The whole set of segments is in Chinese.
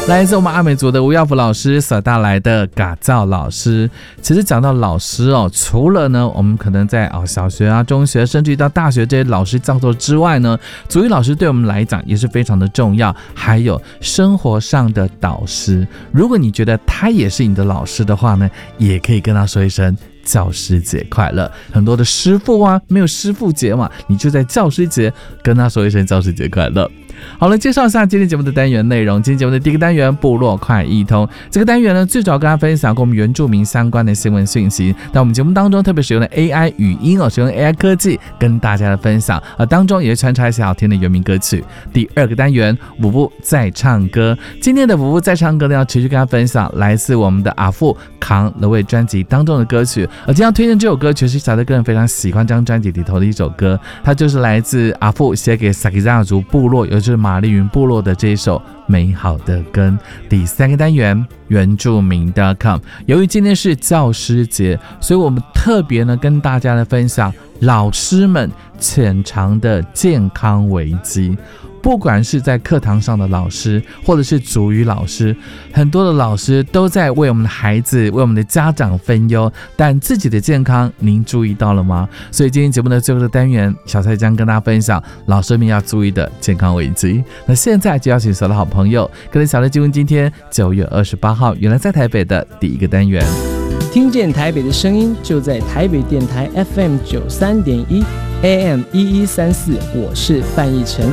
来自我们阿美族的吴耀福老师所带来的嘎造老师。其实讲到老师哦，除了呢我们可能在小学啊、中学甚至于到大学这些老师造作之外呢，族语老师对我们来讲也是非常的重要，还有生活上的导师。如果你觉得他也是你的老师的话呢，也可以跟他说一声教师节快乐。很多的师父啊没有师父节嘛，你就在教师节跟他说一声教师节快乐。好了，介绍一下今天节目的单元内容。今天节目的第一个单元部落快易通，这个单元呢最早跟大家分享跟我们原住民相关的新闻讯息，但我们节目当中特别使用了 AI 语音使用 AI 科技跟大家的分享，当中也会穿插一些好听的原民歌曲。第二个单元舞步在唱歌，今天的舞步在唱歌呢要持续跟大家分享来自我们的阿富扛了位专辑当中的歌曲。今天要推荐这首歌曲是小的个人非常喜欢这张专辑里头的一首歌，它就是来自阿富写给萨克扎族部落，也就是马利云部落的这一首美好的根。第三个单元原住民 .com， 由于今天是教师节，所以我们特别呢跟大家来分享老师们潜藏的健康危机。不管是在课堂上的老师，或者是族语老师，很多的老师都在为我们的孩子、为我们的家长分忧，但自己的健康您注意到了吗？所以今天节目的最后的单元，小蔡将跟大家分享老师们要注意的健康危机。那现在就邀请所有的好朋友跟着小蔡进入今天9月28号原来在台北的第一个单元。 听见台北的声音，就在台北电台 FM 93.1 AM 1134，我是范逸臣。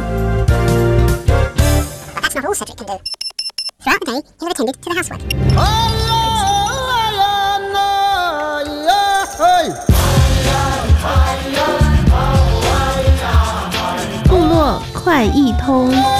That's not all Cedric can do. Throughout the day, he will attend to the housework. 部落快易通。